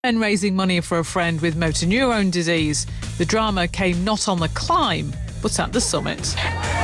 And raising money for a friend with motor neurone disease. The drama came not on the climb, but at the summit.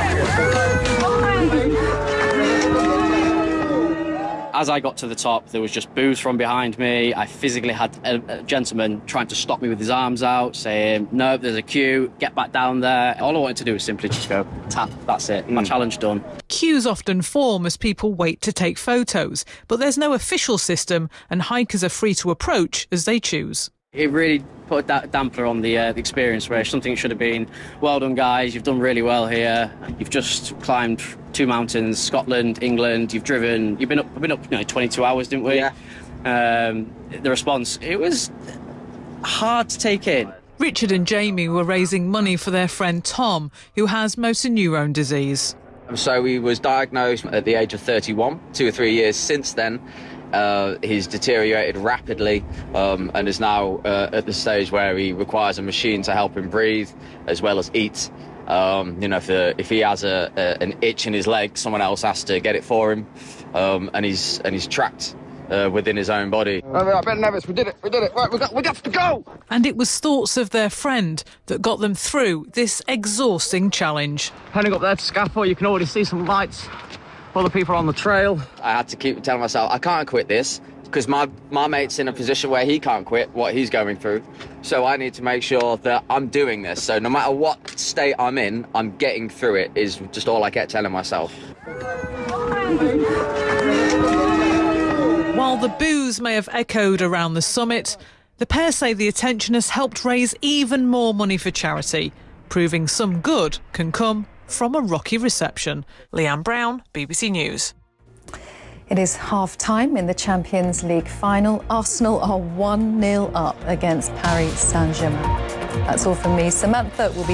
As I got to the top, there was just boos from behind me. I physically had a gentleman trying to stop me with his arms out, saying, no, there's a queue, get back down there. All I wanted to do was simply just go, tap, that's it, my challenge done. Queues often form as people wait to take photos, but there's no official system and hikers are free to approach as they choose. It really put that damper on the experience, where something should have been, well done guys, you've done really well here. You've just climbed 2 mountains, Scotland, England, you've been up 22 hours, didn't we? Yeah. The response, it was hard to take in. Richard and Jamie were raising money for their friend Tom, who has motor neurone disease. So he was diagnosed at the age of 31. 2 or 3 years since then, he's deteriorated rapidly and is now at the stage where he requires a machine to help him breathe as well as eat. If he has an itch in his leg, someone else has to get it for him, and he's trapped within his own body. I bet nervous. We did it. Right, we got to go. And it was thoughts of their friend that got them through this exhausting challenge. Heading up there to Scaffold, you can already see some lights. Other people on the trail. I had to keep telling myself, I can't quit this, because my mate's in a position where he can't quit what he's going through. So I need to make sure that I'm doing this. So no matter what state I'm in, I'm getting through it, is just all I kept telling myself. While the boos may have echoed around the summit, the pair say the attention has helped raise even more money for charity, proving some good can come from a rocky reception. Leanne Brown, BBC News. It is half-time in the Champions League final. Arsenal are 1-0 up against Paris Saint-Germain. That's all from me. Samantha will be...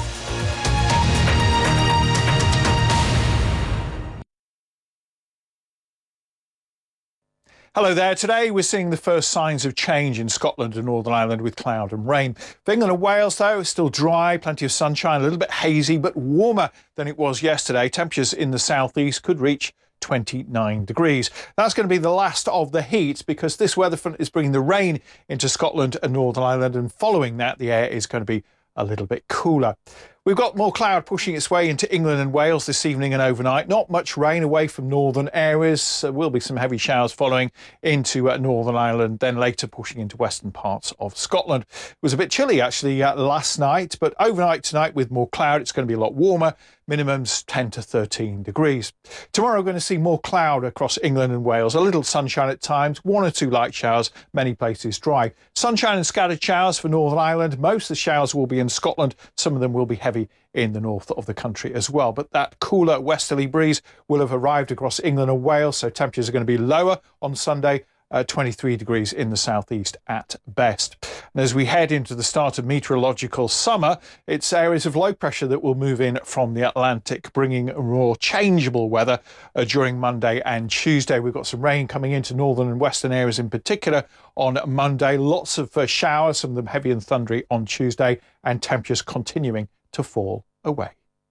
Hello there. Today we're seeing the first signs of change in Scotland and Northern Ireland with cloud and rain. For England and Wales, though, it's still dry, plenty of sunshine, a little bit hazy, but warmer than it was yesterday. Temperatures in the southeast could reach 29 degrees. That's going to be the last of the heat, because this weather front is bringing the rain into Scotland and Northern Ireland, and following that, the air is going to be a little bit cooler. We've got more cloud pushing its way into England and Wales this evening and overnight. Not much rain away from northern areas. There will be some heavy showers following into Northern Ireland, then later pushing into western parts of Scotland. It was a bit chilly actually last night, but overnight tonight with more cloud, it's going to be a lot warmer. Minimums 10 to 13 degrees. Tomorrow we're going to see more cloud across England and Wales. A little sunshine at times, 1 or 2 light showers, many places dry. Sunshine and scattered showers for Northern Ireland. Most of the showers will be in Scotland. Some of them will be heavy in the north of the country as well. But that cooler westerly breeze will have arrived across England and Wales, so temperatures are going to be lower on Sunday. 23 degrees in the southeast at best. And as we head into the start of meteorological summer, it's areas of low pressure that will move in from the Atlantic, bringing more changeable weather during Monday and Tuesday. We've got some rain coming into northern and western areas in particular on Monday. Lots of showers, some of them heavy and thundery on Tuesday, and temperatures continuing to fall away.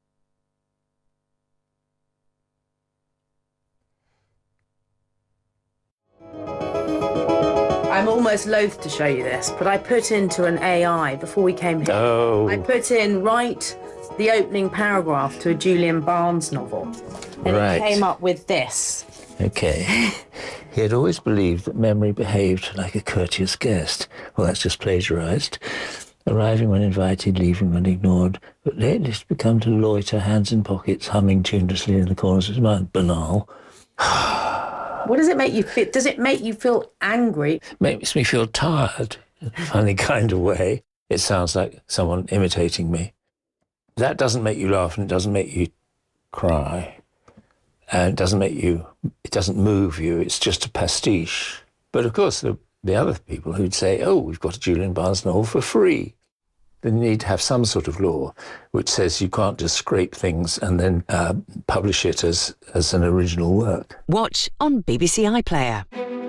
I'm almost loath to show you this, but I put into an AI before we came here. Oh. I put in, write the opening paragraph to a Julian Barnes novel. And Right. it came up with this. Okay. He had always believed that memory behaved like a courteous guest. Well, that's just plagiarised. Arriving when invited, leaving when ignored, but lately it's become to loiter, hands in pockets, humming tunelessly in the corners of his mind. Banal. What does it make you feel? Does it make you feel angry? Makes me feel tired in a funny kind of way. It sounds like someone imitating me. That doesn't make you laugh, and it doesn't make you cry. And it doesn't move you. It's just a pastiche. But of course, the other people who'd say, oh, we've got a Julian Barnes novel for free. Then you need to have some sort of law which says you can't just scrape things and then publish it as an original work. Watch on BBC iPlayer.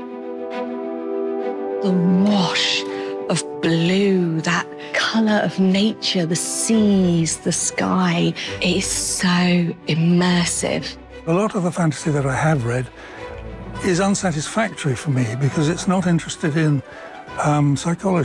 The wash of blue, that colour of nature, the seas, the sky. It is so immersive. A lot of the fantasy that I have read is unsatisfactory for me because it's not interested in Psychology.